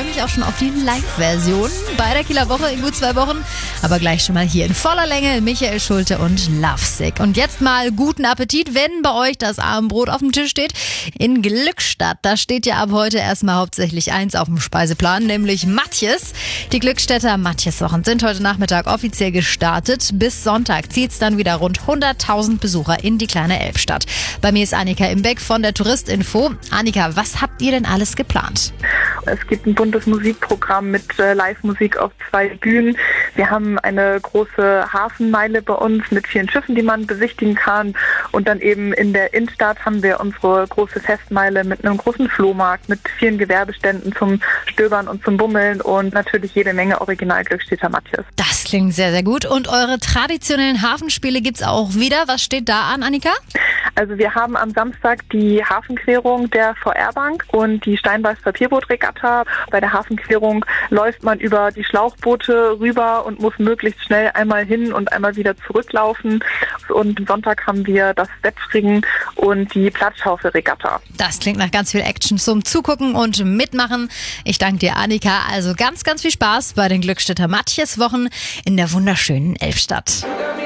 freue mich auch schon auf die Live-Version bei der Kieler Woche in gut 2 Wochen. Aber gleich schon mal hier in voller Länge Michael Schulte und Lovesick. Und jetzt mal guten Appetit, wenn bei euch das Abendbrot auf dem Tisch steht. In Glückstadt, da steht ja ab heute erstmal hauptsächlich eins auf dem Speiseplan, nämlich Matjes. Die Glückstädter Matjeswochen sind heute Nachmittag offiziell gestartet. Bis Sonntag zieht's dann wieder rund 100.000 Besucher in die kleine Elbstadt. Bei mir ist Annika Imbeck von der Touristinfo. Annika, was habt ihr denn alles geplant? Es gibt ein buntes Musikprogramm mit Live-Musik auf 2 Bühnen. Wir haben eine große Hafenmeile bei uns mit vielen Schiffen, die man besichtigen kann. Und dann eben in der Innenstadt haben wir unsere große Festmeile mit einem großen Flohmarkt, mit vielen Gewerbeständen zum Stöbern und zum Bummeln und natürlich jede Menge Original-Glückstädter Matjes. Das klingt sehr, sehr gut. Und eure traditionellen Hafenspiele gibt's auch wieder. Was steht da an, Annika? Also wir haben am Samstag die Hafenquerung der VR-Bank und die Steinbeiß-Papierboot-Regatta. Bei der Hafenquerung läuft man über die Schlauchboote rüber und muss möglichst schnell einmal hin und einmal wieder zurücklaufen. Und am Sonntag haben wir das Wettspringen und die Platzschaufel-Regatta. Das klingt nach ganz viel Action zum Zugucken und Mitmachen. Ich danke dir, Annika. Also ganz, ganz viel Spaß bei den Glückstädter Matjeswochen in der wunderschönen Elbstadt.